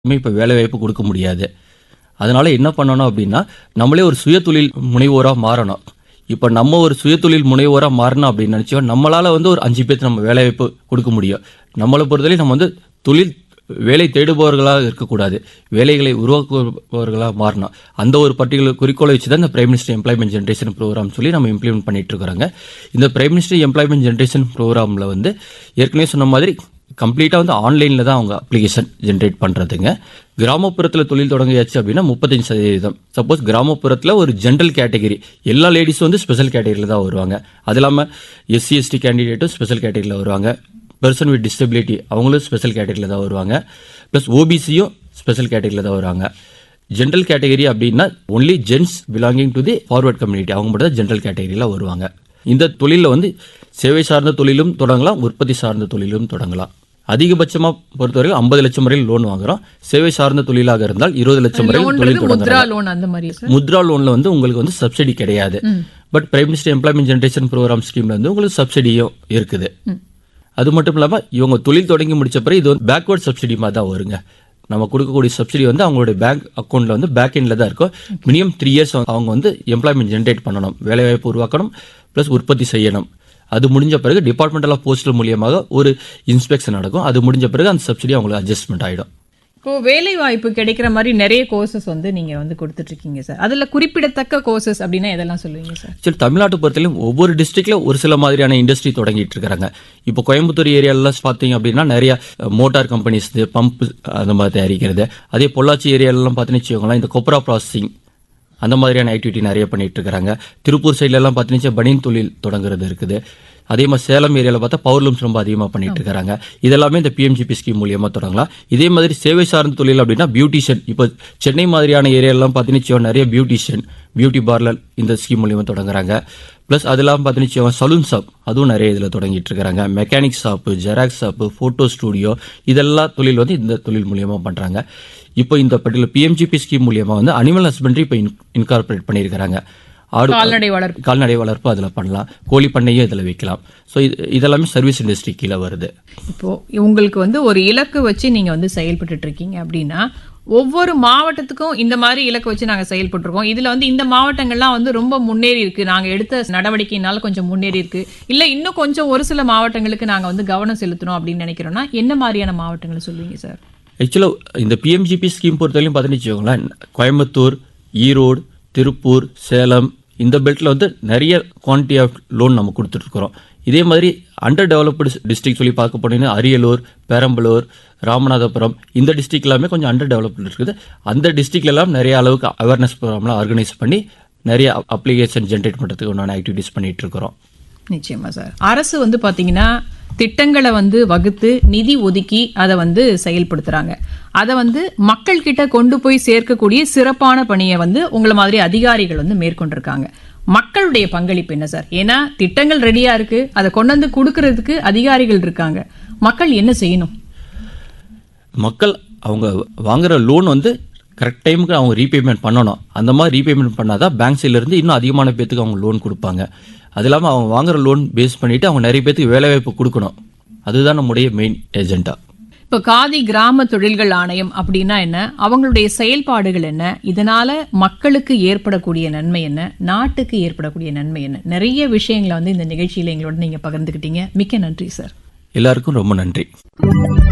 இப்போ வேலை வாய்ப்பு கொடுக்க முடியாது. அதனால என்ன பண்ணணும் அப்படின்னா, நம்மளே ஒரு சுயதொழில் முனைவோராக மாறணும். இப்போ நம்ம ஒரு சுயதொழில் முனைவோராக மாறணும் அப்படின்னு நினச்சோம், நம்மளால் ஒரு 5 பேருக்கு நம்ம வேலை வாய்ப்பு கொடுக்க முடியும். நம்மளை பொறுத்தவரை நம்ம தொழில் வேலை தேடுபவர்களாக இருக்கக்கூடாது, வேலைகளை உருவாக்குபவர்களாக மாறணும். அந்த ஒரு பர்டிகுலர் குறிக்கோளை வச்சு தான் இந்த prime minister employment generation program சொல்லி நம்ம இம்ப்ளிமெண்ட் பண்ணிட்டு இருக்கிறோங்க. இந்த பிரைம் மினிஸ்டர் எம்ப்ளாய்மெண்ட் ஜென்ரேஷன் ப்ரோக்ராமில் ஏற்கனவே சொன்ன மாதிரி கம்ப்ளீட்டாக ஆன்லைனில் தான் அவங்க அப்ளிகேஷன் ஜென்ரேட் பண்ணுறதுங்க. கிராமப்புறத்தில் தொழில் தொடங்கியாச்சு அப்படின்னா 35%. சப்போஸ் கிராமப்புறத்தில் ஒரு ஜென்ரல் கேட்டகரி, எல்லா லேடிஸும் ஸ்பெஷல் கேட்டகரியில் தான் வருவாங்க. அது இல்லாமல் எஸ்சி எஸ்டி கேண்டிடேட்டும் ஸ்பெஷல் கேட்டகரியில் வருவாங்க. பர்சன் வித் டிசபிலிட்டி அவங்களும் ஸ்பெஷல் கேட்டகரியில் தான் வருவாங்க. ப்ளஸ் ஓபிசியும் ஸ்பெஷல் கேட்டகரியில் தான் வருவாங்க. ஜென்ரல் கேட்டகரி அப்படின்னா only gents belonging to the forward community, அவங்க மட்டும் தான் ஜென்ரல் கேட்டகரியில் வருவாங்க. இந்த தொழிலில் சேவை சார்ந்த தொழிலும் தொடங்கலாம், உற்பத்தி சார்ந்த தொழிலும் தொடங்கலாம். அதிகபட்சமாக பொறுத்தவரைக்கும் 50 லட்சம் வரையில் லோன் வாங்குறோம். சேவை சார்ந்த தொழிலாக இருந்தால் 20 லட்சம் வரையில் தொழில் தொடங்கலாம். முத்ரா லோன்ல உங்களுக்கு சப்சிடி கிடையாது. But prime minister employment generation program ஸ்கீம்ல உங்களுக்கு சப்சிடியும் இருக்குது. அது மட்டும் இல்லாமல் இவங்க தொழில் தொடங்கி முடிச்ச பிறகு இது பேக்வர்ட் சப்சிடி மாதிரி தான் வருங்க. நம்ம கொடுக்கக்கூடிய சப்சிடி அவங்களுடைய பேங்க் அக்கௌண்ட்ல பேக் எண்ட்ல தான் இருக்கும். மினிமம் 3 இயர்ஸ் அவங்க எம்ப்ளாய்மெண்ட் ஜென்ரேட் பண்ணணும், வேலைவாய்ப்பு உருவாக்கணும், பிளஸ் உற்பத்தி செய்யணும். அது முடிஞ்ச பிறகு டிபார்ட்மெண்டல் ஆஃப் போஸ்டல் மூலியமாக ஒரு இன்ஸ்பெக்ஷன் நடக்கும். அது முடிஞ்ச பிறகு அந்த சப்சிடி அவங்களுக்கு அட்ஜஸ்ட்மெண்ட் ஆகிடும். இப்போ வேலை வாய்ப்பு கிடைக்கிற மாதிரி நிறைய கோர்சஸ் நீங்க கொடுத்துட்டு இருக்கீங்க சார். அதுல குறிப்பிடத்தக்க கோர்சஸ் அப்படின்னா எதெல்லாம் சொல்லுவீங்க சார்? சரி, தமிழ்நாட்டு பொறுத்தவரையும் ஒவ்வொரு டிஸ்ட்ரிக்ட்ல ஒரு சில மாதிரியான இண்டஸ்ட்ரி தொடங்கிட்டு இருக்காங்க. இப்போ கோயம்புத்தூர் ஏரியால பாத்தீங்க அப்படின்னா நிறைய மோட்டார் கம்பெனிஸ், பம்ப் அந்த மாதிரி தயாரிக்கிறது. அதே பொள்ளாச்சி ஏரியாலாம் பார்த்தீங்கன்னு வச்சுக்கோங்களேன், இந்த கொப்ரா ப்ராசஸிங் அந்த மாதிரியான ஆக்டிவிட்டி நிறைய பண்ணிட்டு இருக்காங்க. திருப்பூர் சைட்ல எல்லாம் பார்த்தீங்கன்னா பனியன் தொழில் தொடங்குறது இருக்குது. அதே மாதிரி சேலம் ஏரியாவில் பார்த்தா பவர்லூம்ஸ் ரொம்ப அதிகமாக பண்ணிட்டு இருக்காங்க. இதெல்லாமே இந்த பிஎம்ஜிபி ஸ்கீம் மூலியமா தொடங்கலாம். இதே மாதிரி சேவை சார்ந்த தொழில் அப்படின்னா பியூட்டிஷியன், இப்போ சென்னை மாதிரியான ஏரியாலாம் பார்த்தீங்கன்னா நிறைய பியூட்டிஷியன், பியூட்டி பார்லர் இந்த ஸ்கீம் மூலியமா தொடங்குறாங்க. பிளஸ் அதெல்லாம் பார்த்தீங்கன்னா சலூன் ஷாப் அதுவும் நிறைய இதில் தொடங்கிட்டு இருக்காங்க. Mechanic shop, xerox shop, photo studio, இதெல்லாம் தொழில் இந்த தொழில் மூலியமா பண்றாங்க. இப்போ இந்த பர்டிகுலர் பிஎம்ஜிபி ஸ்கீம் மூலியமா அனிமல் ஹஸ்பண்டரி இப்போ இன்கார்பரேட் பண்ணியிருக்காங்க. கால்நடை வளர்ப்பு அதில் பண்ணலாம், கோழி பண்ணையும் இதில் வைக்கலாம். ஸோ இதெல்லாமே சர்வீஸ் இண்டஸ்ட்ரி கீழே வருது. இப்போ உங்களுக்கு ஒரு இலக்கு வச்சு நீங்க செயல்பட்டு இருக்கீங்க அப்படின்னா, ஒவ்வொரு மாவட்டத்துக்கும் இந்த மாதிரி இலக்கு வச்சு நாங்க செயல்பட்டு இருக்கோம், இதுல இந்த மாவட்டங்கள்லாம் ரொம்ப முன்னேறி இருக்கு, நாங்க எடுத்த நடவடிக்கையினால கொஞ்சம் முன்னேறி இருக்கு, இல்ல இன்னும் கொஞ்சம் ஒரு சில மாவட்டங்களுக்கு நாங்க கவனம் செலுத்தணும் அப்படின்னு நினைக்கிறோம்னா என்ன மாதிரியான மாவட்டங்களை சொல்லுவீங்க சார்? ஆக்சுவலாக இந்த பிஎம்ஜிபி ஸ்கீம் பொறுத்தவரையும் பார்த்தீங்கன்னா கோயம்புத்தூர், ஈரோடு, திருப்பூர், சேலம் இந்த பெல்ட்ல நிறைய குவான்டிட்டி ஆஃப் லோன் நம்ம கொடுத்துட்டு இருக்கிறோம். இதே மாதிரி அண்டர் டெவலப்டு டிஸ்ட்ரிக்ட் சொல்லி பார்க்க போனீங்கன்னா அரியலூர், பெரம்பலூர், ராமநாதபுரம் இந்த டிஸ்ட்ரிக்ட் எல்லாமே கொஞ்சம் அண்டர் டெவலப்டு இருக்குது. அந்த டிஸ்ட்ரிக்ட்ல எல்லாம் நிறைய அளவுக்கு அவேர்னஸ் ப்ரோக்ராம்லாம் ஆர்கனைஸ் பண்ணி நிறைய அப்ளிகேஷன் ஜென்ரேட் பண்ணுறதுக்கு உண்டான ஆக்டிவிட்டிஸ் பண்ணிட்டு இருக்கிறோம். நிச்சயமா சார். அரசு பாத்தீங்கன்னா திட்டங்களை வகுத்து நிதி ஒதுக்கி அதை செயல்படுத்துறாங்க. அதை மக்கள் கிட்ட கொண்டு போய் சேர்க்கக்கூடிய சிறப்பான பணியை உங்களை மாதிரி அதிகாரிகள் மேற்கொண்டிருக்காங்க. மக்களுடைய பங்களிப்பு என்ன சார்? ஏன்னா திட்டங்கள் ரெடியா இருக்கு, அதை கொண்டு வந்து கொடுக்கறதுக்கு அதிகாரிகள் இருக்காங்க. மக்கள் என்ன செய்யணும்? மக்கள் அவங்க வாங்குற லோன் கரெக்ட் டைமுக்கு அவங்க ரீபேமெண்ட் பண்ணணும். அந்த மாதிரி ரீபேமெண்ட் பண்ணாதான் பேங்க் சைட்ல இருந்து இன்னும் அதிகமான பேத்துக்கு அவங்க லோன் கொடுப்பாங்க. அது இல்லாமல் அவங்க வாங்குற லோன் பேஸ் பண்ணிட்டு அவங்க நிறைய பேத்துக்கு வேலை வாய்ப்பு கொடுக்கணும். அதுதான் நம்முடைய மெயின் ஏஜெண்டா. இப்ப காதி கிராம தொழில்கள் ஆணையம் அப்படின்னா என்ன, அவங்களுடைய செயல்பாடுகள் என்ன, இதனால மக்களுக்கு ஏற்படக்கூடிய நன்மை என்ன, நாட்டுக்கு ஏற்படக்கூடிய நன்மை என்ன, நிறைய விஷயங்களை இந்த நிகழ்ச்சியில எங்களோட நீங்க பகிர்ந்துக்கிட்டீங்க. மிக்க நன்றி சார். எல்லாருக்கும் ரொம்ப நன்றி.